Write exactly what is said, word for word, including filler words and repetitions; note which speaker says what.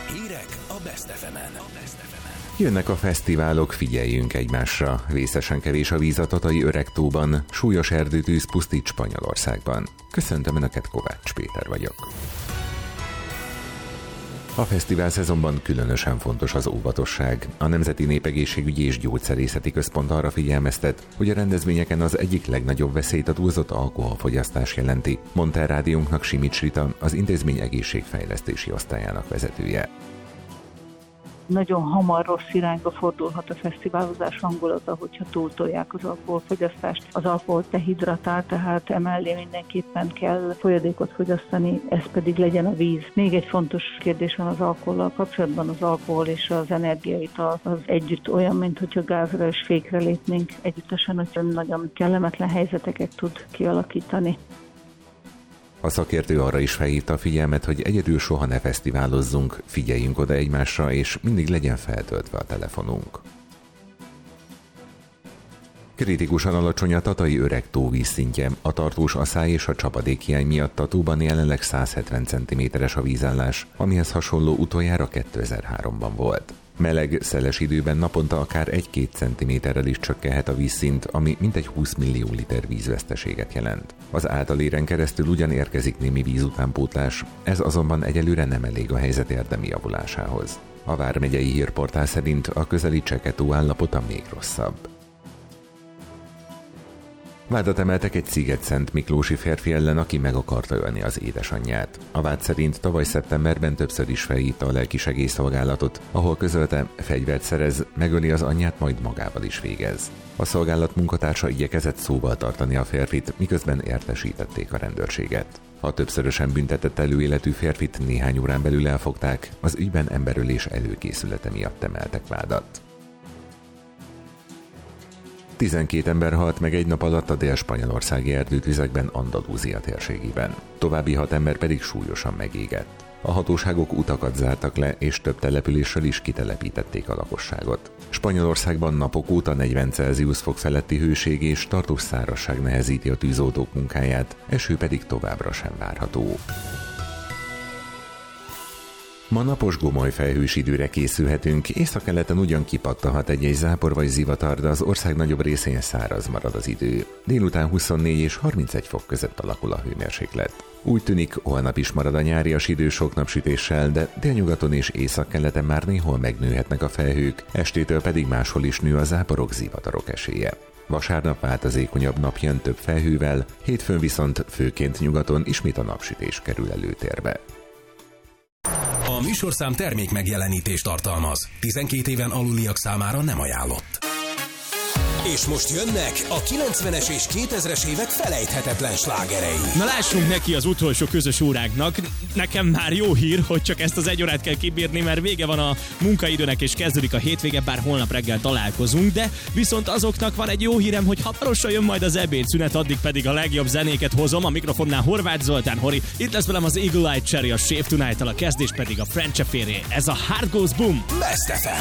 Speaker 1: Hírek a Best ef emen.
Speaker 2: Jönnek a fesztiválok, figyeljünk egymásra. Vészesen kevés a víz a Tatai Öregtóban, súlyos erdőtűz pusztít Spanyolországban. Köszöntöm Önöket, Kovács Péter vagyok. A fesztivál szezonban különösen fontos az óvatosság. A Nemzeti Népegészségügyi és Gyógyszerészeti Központ arra figyelmeztet, hogy a rendezvényeken az egyik legnagyobb veszélyt a túlzott alkoholfogyasztás jelenti, mondta el rádiónknak Simics Rita, az intézmény egészségfejlesztési osztályának vezetője.
Speaker 3: Nagyon hamar rossz irányba fordulhat a fesztiválozás hangulata, hogyha túltolják az alkoholfogyasztást. Az alkohol dehidratál, tehát emellé mindenképpen kell folyadékot fogyasztani, ez pedig legyen a víz. Még egy fontos kérdés van az alkohollal kapcsolatban, az alkohol és az energiaital az együtt olyan, mint hogyha gázra és fékre lépnénk együttesen, hogy nagyon kellemetlen helyzeteket tud kialakítani.
Speaker 2: A szakértő arra is felhívta a figyelmet, hogy egyedül soha ne fesztiválozzunk, figyeljünk oda egymásra, és mindig legyen feltöltve a telefonunk. Kritikusan alacsony a Tatai Öregtó vízszintje. A tartós aszály és a csapadékhiány miatt a tóban jelenleg száz hetven centiméteres a vízállás, amihez hasonló utoljára kétezer-háromban volt. Meleg, szeles időben naponta akár egy-két centiméterrel is csökkenhet a vízszint, ami mintegy húsz millió liter vízveszteséget jelent. Az általéren keresztül ugyan érkezik némi vízutánpótlás, ez azonban egyelőre nem elég a helyzet érdemi javulásához. A vármegyei hírportál szerint a közeli Cseke-tó állapota még rosszabb. Vádat emeltek egy Sziget-Szent Miklósi férfi ellen, aki meg akarta ölni az édesanyját. A vád szerint tavaly szeptemberben többször is felhívta a lelkisegélyszolgálatot, ahol közölte, fegyvert szerez, megöli az anyját, majd magával is végez. A szolgálat munkatársa igyekezett szóval tartani a férfit, miközben értesítették a rendőrséget. A többszörösen büntetett előéletű férfit néhány órán belül elfogták, az ügyben emberölés előkészülete miatt emeltek vádat. tizenkét ember halt meg egy nap alatt a dél-spanyolországi erdőtüzekben Andalúzia térségében. További hat ember pedig súlyosan megégett. A hatóságok utakat zártak le, és több településről is kitelepítették a lakosságot. Spanyolországban napok óta negyven Celsius fok feletti hőség és tartós szárazság nehezíti a tűzoltók munkáját, eső pedig továbbra sem várható. Ma napos gomoly felhős időre készülhetünk, északkeleten ugyan kipattanhat egy-egy zápor vagy zivatar, de az ország nagyobb részén száraz marad az idő. Délután huszonnégy és harmincegy fok között alakul a hőmérséklet. Úgy tűnik, holnap is marad a nyárias idő sok napsütéssel, de délnyugaton és északkeleten már néhol megnőhetnek a felhők, estétől pedig máshol is nő a záporok, zivatarok esélye. Vasárnap változékonyabb nap jön több felhővel, hétfőn viszont főként nyugaton ismét a napsütés kerül előtérbe.
Speaker 1: A műsorszám termék megjelenítést tartalmaz. tizenkét éven aluliak számára nem ajánlott. És most jönnek a kilencvenes és kétezres évek felejthetetlen slágerei.
Speaker 4: Na lássunk neki az utolsó közös óránknak. Nekem már jó hír, hogy csak ezt az egy órát kell kibírni, mert vége van a munkaidőnek és kezdődik a hétvége, bár holnap reggel találkozunk, de viszont azoknak van egy jó hírem, hogy hamarosan jön majd az ebédszünet, addig pedig a legjobb zenéket hozom. A mikrofonnál Horváth Zoltán, Hori. Itt lesz velem az Eagle Eye Cherry, a Shave Tonight-tal, a kezdés pedig a French Affairé. Ez a Heart Goes Boom.
Speaker 1: Best ef em.